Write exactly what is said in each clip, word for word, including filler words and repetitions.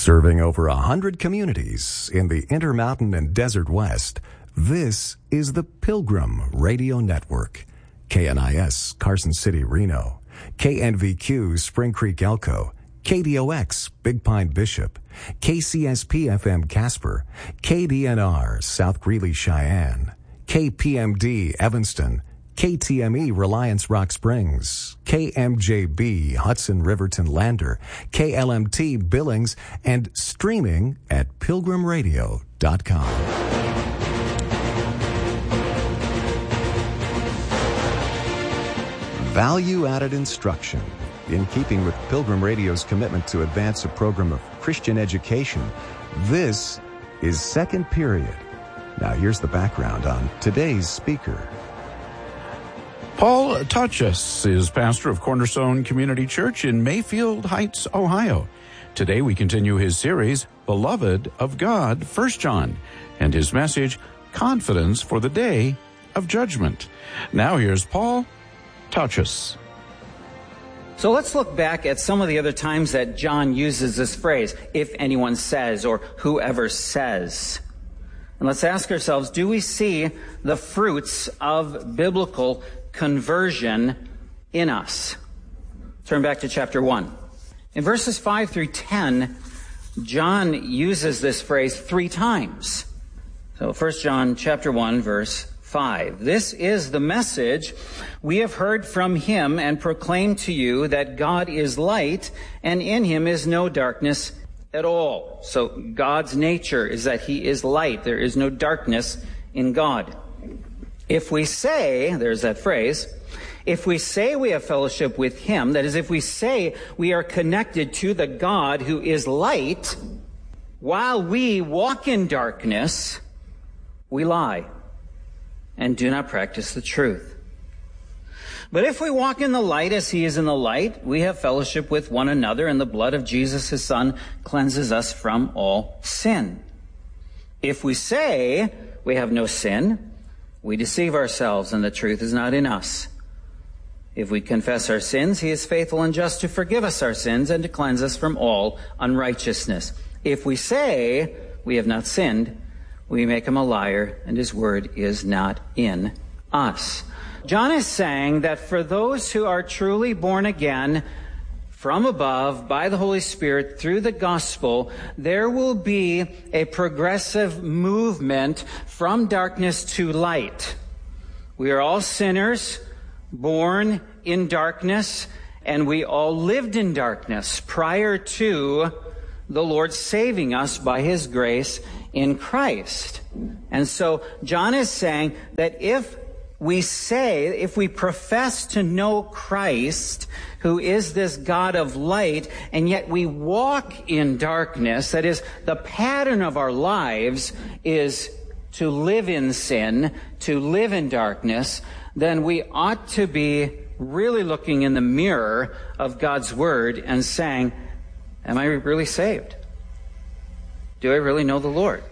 Serving over a hundred communities in the Intermountain and Desert West, this is the Pilgrim Radio Network. K N I S, Carson City, Reno. K N V Q, Spring Creek, Elko. K D O X, Big Pine, Bishop. K C S P F M, Casper. K D N R, South Greeley, Cheyenne. K P M D, Evanston. K T M E, Reliance Rock Springs. K M J B, Hudson Riverton, Lander. K L M T, Billings, and streaming at pilgrim radio dot com. Value-added instruction. In keeping with Pilgrim Radio's commitment to advance a program of Christian education, this is Second Period. Now here's the background on today's speaker. Paul Touchus is pastor of Cornerstone Community Church in Mayfield Heights, Ohio. Today we continue his series, Beloved of God, First John, and his message, Confidence for the Day of Judgment. Now here's Paul Touchus. So let's look back at some of the other times that John uses this phrase, if anyone says, or whoever says. And let's ask ourselves, do we see the fruits of biblical conversion in us? Turn back to chapter one. In verses five through ten, John uses this phrase three times. So First John chapter one, verse five. This is the message we have heard from him and proclaimed to you, that God is light and in him is no darkness at all. So God's nature is that he is light. There is no darkness in God. If we say, there's that phrase, if we say we have fellowship with him, that is, if we say we are connected to the God who is light, while we walk in darkness, we lie and do not practice the truth. But if we walk in the light as he is in the light, we have fellowship with one another, and the blood of Jesus, his son, cleanses us from all sin. If we say we have no sin, we deceive ourselves, and the truth is not in us. If we confess our sins, he is faithful and just to forgive us our sins and to cleanse us from all unrighteousness. If we say we have not sinned, we make him a liar, and his word is not in us. John is saying that for those who are truly born again from above by the Holy Spirit through the gospel, there will be a progressive movement from darkness to light. We are all sinners, born in darkness, and we all lived in darkness prior to the Lord saving us by his grace in Christ. And so John is saying that if we say, if we profess to know Christ, who is this God of light, and yet we walk in darkness, that is, the pattern of our lives is to live in sin, to live in darkness, then we ought to be really looking in the mirror of God's word and saying, am I really saved? Do I really know the Lord?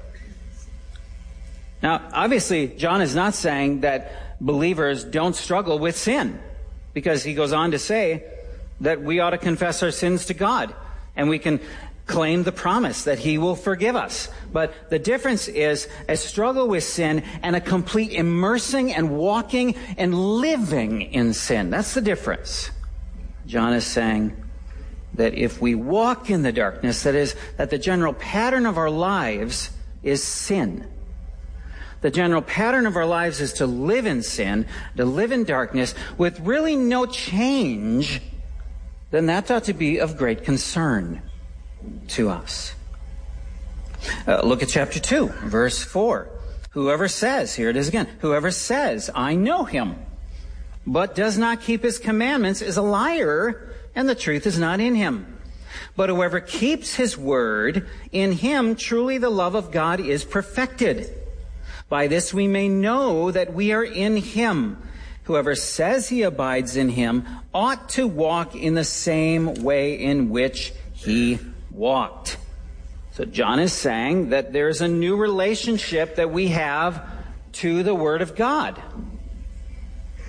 Now, obviously, John is not saying that believers don't struggle with sin, because he goes on to say that we ought to confess our sins to God, and we can claim the promise that he will forgive us. But the difference is a struggle with sin and a complete immersing and walking and living in sin. That's the difference. John is saying that if we walk in the darkness, that is, that the general pattern of our lives is sin. The general pattern of our lives is to live in sin, to live in darkness, with really no change, then that ought to be of great concern to us. Uh, look at chapter two, verse four. Whoever says, here it is again, whoever says, I know him, but does not keep his commandments is a liar, and the truth is not in him. But whoever keeps his word, in him truly the love of God is perfected. By this we may know that we are in him. Whoever says he abides in him ought to walk in the same way in which he walked. So John is saying that there's a new relationship that we have to the Word of God.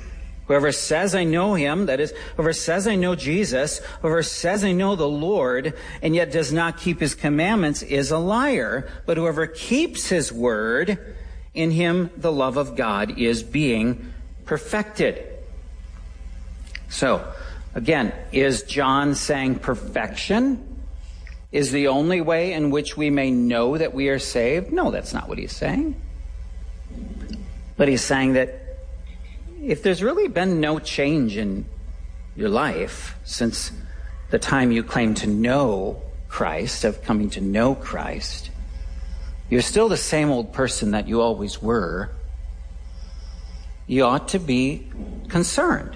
Whoever says, I know him, that is, whoever says, I know Jesus, whoever says, I know the Lord, and yet does not keep his commandments is a liar. But whoever keeps his word, in him the love of God is being perfected. So, again, is John saying perfection is the only way in which we may know that we are saved? No, that's not what he's saying. But he's saying that if there's really been no change in your life since the time you claim to know Christ, of coming to know Christ, you're still the same old person that you always were, you ought to be concerned.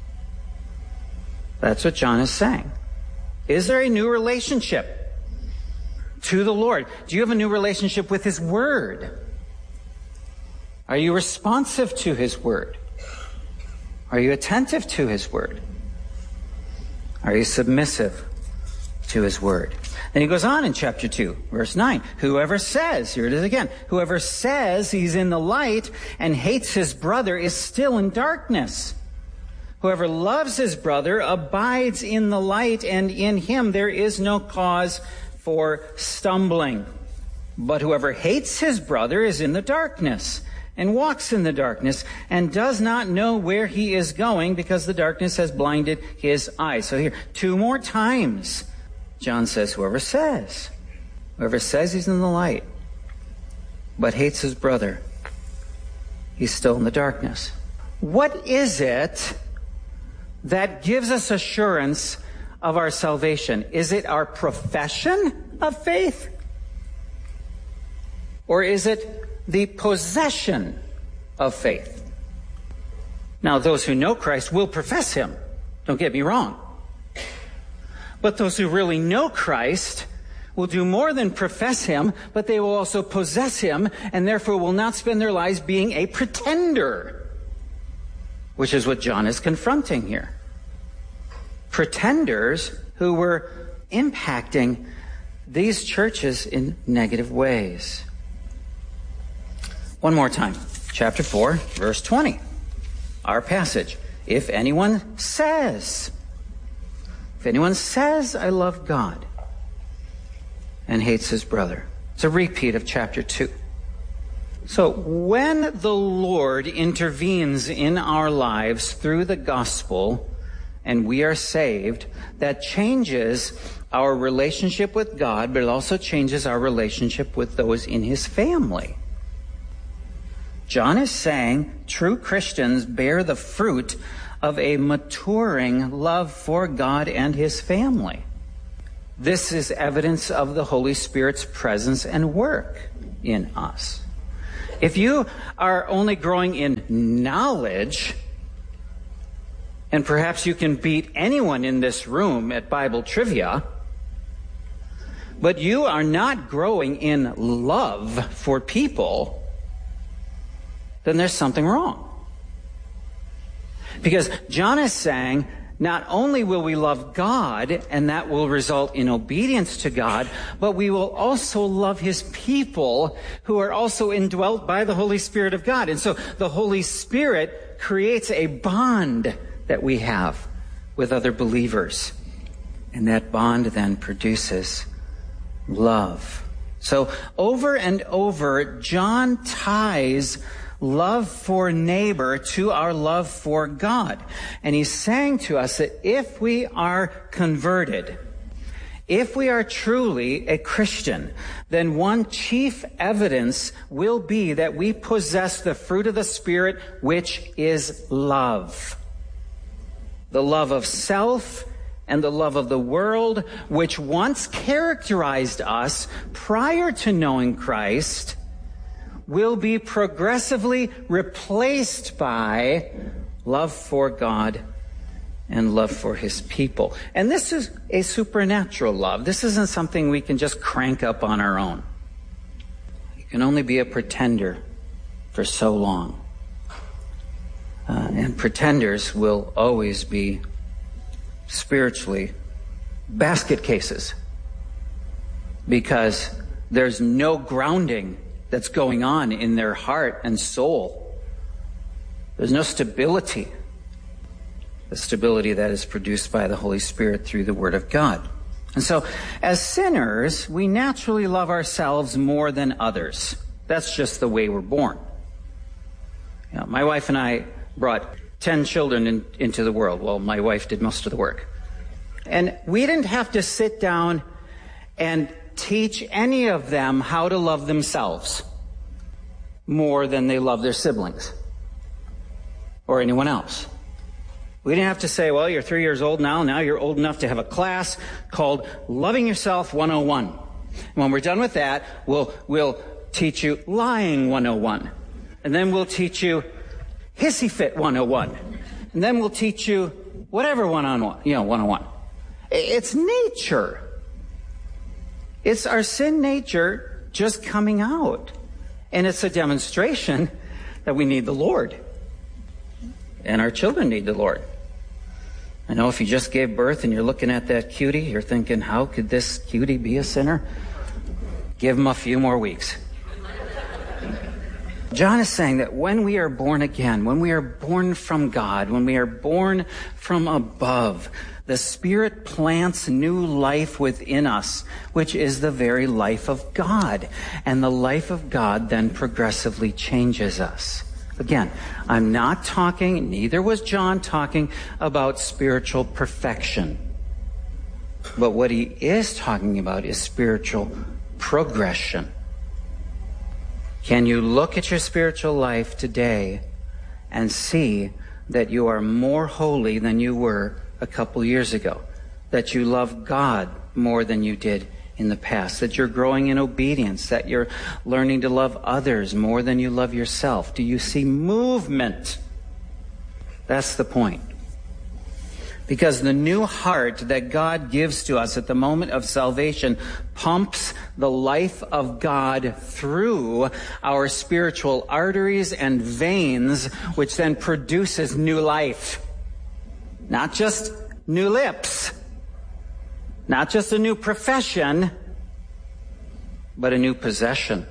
That's what John is saying. Is there a new relationship to the Lord? Do you have a new relationship with his word? Are you responsive to his word? Are you attentive to his word? Are you submissive to his word? Then he goes on in chapter two, verse nine. Whoever says, here it is again, whoever says he's in the light and hates his brother is still in darkness. Whoever loves his brother abides in the light, and in him there is no cause for stumbling. But whoever hates his brother is in the darkness and walks in the darkness and does not know where he is going because the darkness has blinded his eyes. So here, two more times, John says, whoever says, whoever says he's in the light but hates his brother, he's still in the darkness. What is it that gives us assurance of our salvation? Is it our profession of faith? Or is it the possession of faith? Now, those who know Christ will profess him. Don't get me wrong. But those who really know Christ will do more than profess him, but they will also possess him, and therefore will not spend their lives being a pretender, which is what John is confronting here. Pretenders who were impacting these churches in negative ways. One more time. Chapter four, verse twenty. Our passage. If anyone says, if anyone says, I love God, and hates his brother. It's a repeat of chapter two. So when the Lord intervenes in our lives through the gospel and we are saved, that changes our relationship with God, but it also changes our relationship with those in his family. John is saying true Christians bear the fruit of a maturing love for God and his family. This is evidence of the Holy Spirit's presence and work in us. If you are only growing in knowledge, and perhaps you can beat anyone in this room at Bible trivia, but you are not growing in love for people, then there's something wrong. Because John is saying, not only will we love God, and that will result in obedience to God, but we will also love his people who are also indwelt by the Holy Spirit of God. And so the Holy Spirit creates a bond that we have with other believers. And that bond then produces love. So over and over, John ties love for neighbor to our love for God. And he's saying to us that if we are converted, if we are truly a Christian, then one chief evidence will be that we possess the fruit of the Spirit, which is love. The love of self and the love of the world, which once characterized us prior to knowing Christ, will be progressively replaced by love for God and love for his people. And this is a supernatural love. This isn't something we can just crank up on our own. You can only be a pretender for so long. Uh, and pretenders will always be spiritually basket cases, because there's no grounding that's going on in their heart and soul. There's no stability the stability that is produced by the Holy Spirit through the Word of God. And so, as sinners, we naturally love ourselves more than others. That's just the way we're born. You know, my wife and I brought ten children in, into the world. Well, my wife did most of the work. And we didn't have to sit down and teach any of them how to love themselves more than they love their siblings or anyone else. We didn't have to say, well, you're three years old now. Now you're old enough to have a class called Loving Yourself one oh one. And when we're done with that, we'll, we'll teach you Lying one oh one. And then we'll teach you Hissy Fit one oh one. And then we'll teach you whatever one oh one, you know, one oh one. It's nature. It's our sin nature just coming out. And it's a demonstration that we need the Lord. And our children need the Lord. I know if you just gave birth and you're looking at that cutie, you're thinking, how could this cutie be a sinner? Give him a few more weeks. John is saying that when we are born again, when we are born from God, when we are born from above, the Spirit plants new life within us, which is the very life of God. And the life of God then progressively changes us. Again, I'm not talking, neither was John talking about spiritual perfection. But what he is talking about is spiritual progression. Can you look at your spiritual life today and see that you are more holy than you were a couple years ago? That you love God more than you did in the past? That you're growing in obedience? That you're learning to love others more than you love yourself? Do you see movement? That's the point. Because the new heart that God gives to us at the moment of salvation pumps the life of God through our spiritual arteries and veins, which then produces new life. Not just new lips, not just a new profession, but a new possession.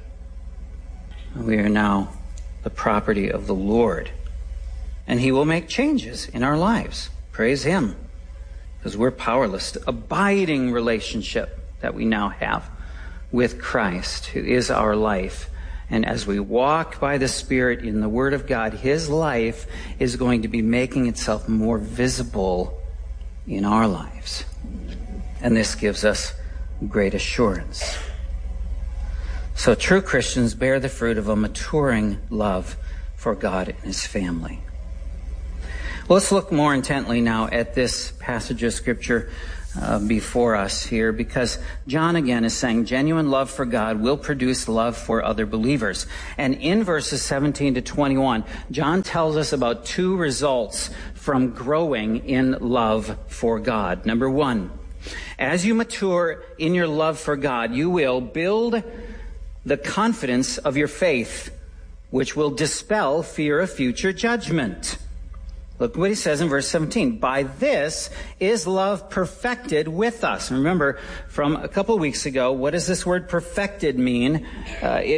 We are now the property of the Lord, and He will make changes in our lives. Praise Him, because we're powerless. Abiding relationship that we now have with Christ, who is our life. And as we walk by the Spirit in the Word of God, His life is going to be making itself more visible in our lives. And this gives us great assurance. So true Christians bear the fruit of a maturing love for God and His family. Well, let's look more intently now at this passage of Scripture uh, before us here, because John again is saying genuine love for God will produce love for other believers. And in verses seventeen to twenty-one, John tells us about two results from growing in love for God. Number one, as you mature in your love for God, you will build the confidence of your faith, which will dispel fear of future judgment. Look what he says in verse seventeen. By this is love perfected with us. And remember, from a couple weeks ago, what does this word perfected mean? Uh, it